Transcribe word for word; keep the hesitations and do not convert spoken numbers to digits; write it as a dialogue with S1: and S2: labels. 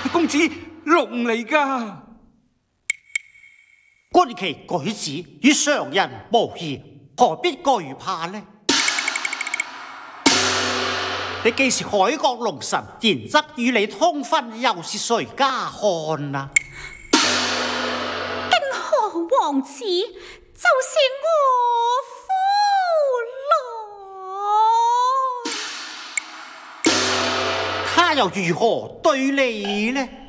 S1: 公子，龍嚟㗎。
S2: 觀其舉止與常人無異，何必懼怕呢？你既是海角龍神，然則與你通婚，又是誰家看啊？
S3: 荊河王子就是我夫咯。
S2: 他又如何對你呢？